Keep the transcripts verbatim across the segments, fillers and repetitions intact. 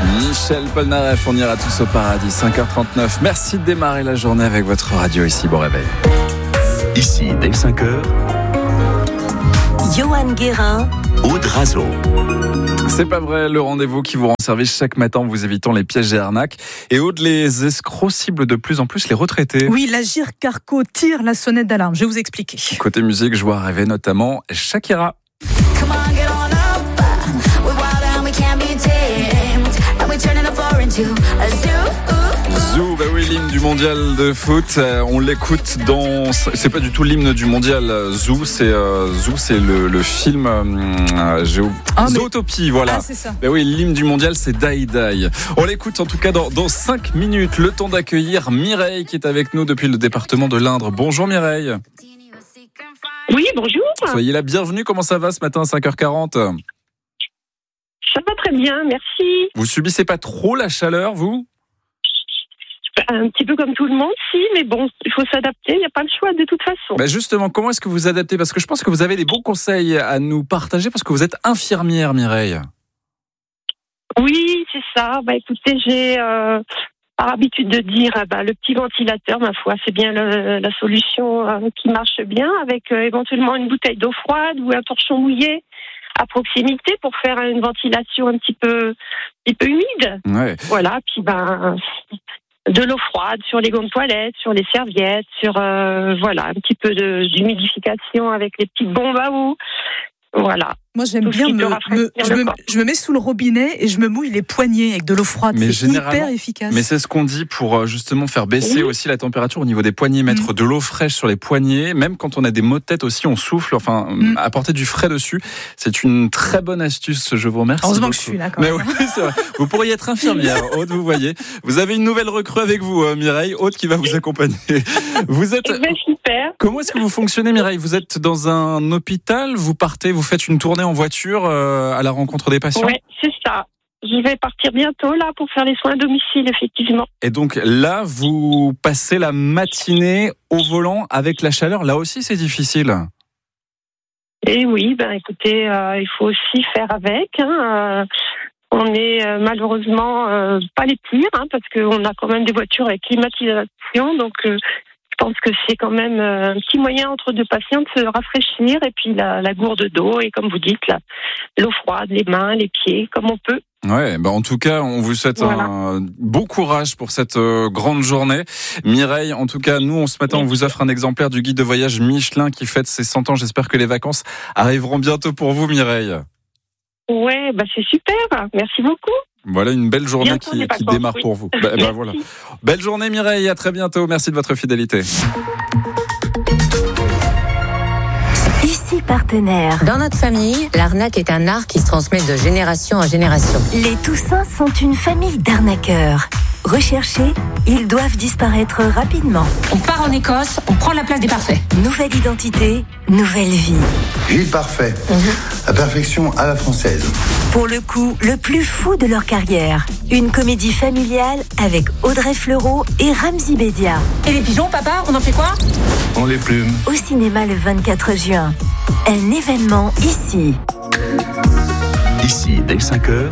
Michel Polnareff, on ira tous au paradis, cinq heures trente-neuf. Merci de démarrer la journée avec votre radio ici. Bon réveil. Ici, dès cinq heures, Johan Guérin, Aude Razo. C'est pas vrai, le rendez-vous qui vous rend service chaque matin en vous évitant les pièges et arnaques. Et Aude, les escrocs ciblent de plus en plus les retraités. Oui, l'Agirc Arrco tire la sonnette d'alarme. Je vais vous expliquer. Côté musique, je vois rêver notamment Shakira. Come on, get on up. We're wild and we can't be tamed. And we're turning the floor into a zoo. Zou, bah oui, l'hymne du mondial de foot. Euh, on l'écoute dans. C'est pas du tout l'hymne du mondial. Zou, c'est euh, Zou, c'est le, le film. Euh, Géo... Ah, mais... Zootopie, voilà. Ah, c'est ça. Bah oui, l'hymne du mondial, c'est Die Die. On l'écoute en tout cas dans, dans cinq minutes. Le temps d'accueillir Mireille qui est avec nous depuis le département de l'Indre. Bonjour Mireille. Oui, bonjour. Soyez la bienvenue. Comment ça va ce matin à cinq heures quarante? Ça va très bien, merci. Vous subissez pas trop la chaleur, vous? Un petit peu comme tout le monde, si, mais bon, il faut s'adapter, il n'y a pas le choix de toute façon. Bah justement, comment est-ce que vous adaptez? Parce que je pense que vous avez des bons conseils à nous partager, parce que vous êtes infirmière, Mireille. Oui, c'est ça. Bah écoutez, j'ai euh, par habitude de dire, bah, le petit ventilateur, ma foi, c'est bien le, la solution euh, qui marche bien, avec euh, éventuellement une bouteille d'eau froide ou un torchon mouillé à proximité pour faire une ventilation un petit peu, un petit peu humide. Ouais. Voilà, puis ben... de l'eau froide sur les gants de toilette, sur les serviettes, sur euh, voilà un petit peu de, d'humidification avec les petites bombes à eau. Voilà. Moi, j'aime Tout bien ce qui me, peut me, rafraîchir je, le me, corps. je me mets sous le robinet et je me mouille les poignets avec de l'eau froide. Mais C'est généralement- hyper efficace. Mais c'est ce qu'on dit pour euh, justement faire baisser Oui. aussi la température au niveau des poignets, mettre Mm. de l'eau fraîche sur les poignets, même quand on a des maux de tête aussi, on souffle, enfin, Mm. apporter du frais dessus. C'est une très bonne astuce, je vous remercie. Heureusement beaucoup. que je suis là quand Mais même. oui, c'est vrai. Vous pourriez être infirmière, Aude, vous voyez. Vous avez une nouvelle recrue avec vous, euh, Mireille, Aude qui va vous accompagner. Vous êtes... Eh ben, super. Comment est-ce que vous fonctionnez, Mireille? Vous êtes dans un hôpital, vous partez, vous faites une tournée en voiture euh, à la rencontre des patients? Oui, c'est ça. Je vais partir bientôt là pour faire les soins à domicile, effectivement. Et donc là, vous passez la matinée au volant avec la chaleur. Là aussi, c'est difficile. Et oui, ben écoutez, euh, il faut aussi faire avec. Hein, euh, on est euh, malheureusement euh, pas les pires, hein, parce qu'on a quand même des voitures avec climatisation, donc euh, je pense que c'est quand même euh, un petit moyen entre deux patients de se rafraîchir, et puis la, la gourde d'eau, et comme vous dites, la, l'eau froide, les mains, les pieds, comme on peut. Ouais, bah en tout cas, on vous souhaite Voilà. un bon courage pour cette euh, grande journée. Mireille, en tout cas, nous, on, ce matin, on vous offre un exemplaire du guide de voyage Michelin qui fête ses cent ans. J'espère que les vacances arriveront bientôt pour vous, Mireille. Ouais, bah c'est super. Merci beaucoup. Voilà une belle journée Bientôt qui, les qui vacances, démarre oui. pour vous. Bah, bah, Merci. voilà. Belle journée, Mireille. À très bientôt. Merci de votre fidélité. ici partenaire. Dans notre famille, l'arnaque est un art qui se transmet de génération en génération. Les Toussins sont une famille d'arnaqueurs. Recherchés, ils doivent disparaître rapidement. On part en Écosse, on prend la place des parfaits. Nouvelle identité, nouvelle vie. Gilles Parfait, la perfection à la française. Pour le coup, le plus fou de leur carrière. Une comédie familiale avec Audrey Fleurot et Ramzy Bedia. Et les pigeons, papa, on en fait quoi? On les plume. Au cinéma le vingt-quatre juin. Un événement ici. Ici, dès cinq heures,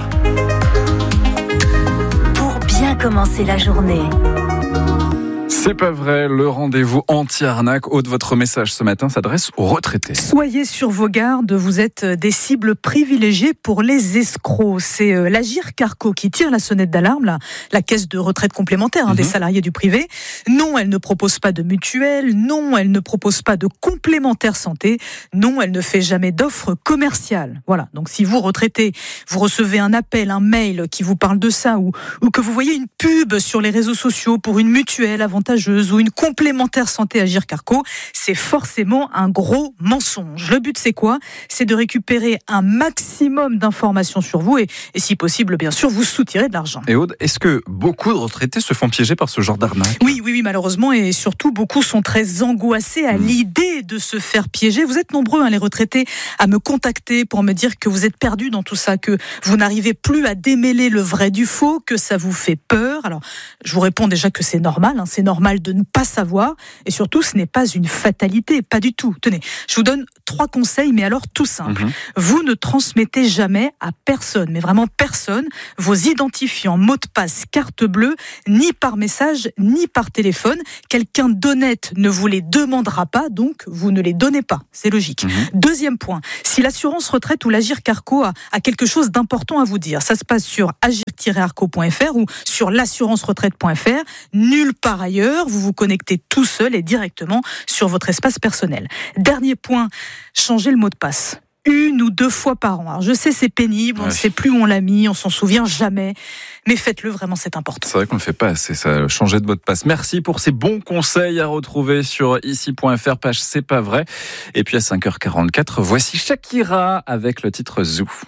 Pour bien commencer la journée. C'est pas vrai, le rendez-vous anti-arnaque. Aude, votre message ce matin s'adresse aux retraités. Soyez sur vos gardes, vous êtes des cibles privilégiées pour les escrocs. C'est euh, l'Agirc Arrco qui tire la sonnette d'alarme, la, la caisse de retraite complémentaire hein, Mm-hmm. des salariés du privé. Non, elle ne propose pas de mutuelle. Non, elle ne propose pas de complémentaire santé. Non, elle ne fait jamais d'offres commerciales. Voilà. Donc, si vous, retraités, vous recevez un appel, un mail qui vous parle de ça, ou, ou que vous voyez une pub sur les réseaux sociaux pour une mutuelle avantageuse ou une complémentaire santé Agirc Arrco, c'est forcément un gros mensonge. Le but, c'est quoi? C'est de récupérer un maximum d'informations sur vous et, et si possible, bien sûr, vous soutirer de l'argent. Et Aude, est-ce que beaucoup de retraités se font piéger par ce genre d'arnaque? Oui, oui, oui, malheureusement, et surtout, beaucoup sont très angoissés à mmh. l'idée de se faire piéger. Vous êtes nombreux, hein, les retraités, à me contacter pour me dire que vous êtes perdus dans tout ça, que vous n'arrivez plus à démêler le vrai du faux, que ça vous fait peur. Alors, je vous réponds déjà que c'est normal, hein, c'est normal normal de ne pas savoir. Et surtout, ce n'est pas une fatalité, pas du tout. Tenez, je vous donne trois conseils, mais alors tout simple. Mmh. Vous ne transmettez jamais à personne, mais vraiment personne, vos identifiants, mots de passe, carte bleue, ni par message, ni par téléphone. Quelqu'un d'honnête ne vous les demandera pas, donc vous ne les donnez pas. C'est logique. Mmh. Deuxième point, si l'assurance retraite ou l'Agirc Arco a, a quelque chose d'important à vous dire, ça se passe sur agirc tiret arco point f r ou sur l'assurance retraite point f r. Nulle part ailleurs, vous vous connectez tout seul et directement sur votre espace personnel. Dernier point, changez le mot de passe. Une ou deux fois par an. Alors je sais, c'est pénible, on ne ouais. sait plus où on l'a mis, on s'en souvient jamais, mais faites-le, vraiment, c'est important. C'est vrai qu'on ne le fait pas assez, ça, changer de mot de passe. Merci pour ces bons conseils à retrouver sur ici point f r, page C'est pas vrai. Et puis à cinq heures quarante-quatre, voici Shakira avec le titre Zou.